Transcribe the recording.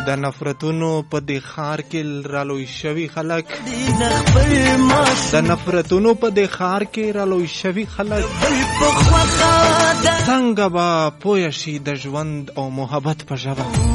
د نفرتونو په دې ښار کې رالوی شوي خلک د نفرتونو په دې ښار کې رالوی شوي خلک څنګه به پوه شي د ژوند او محبت په ژبه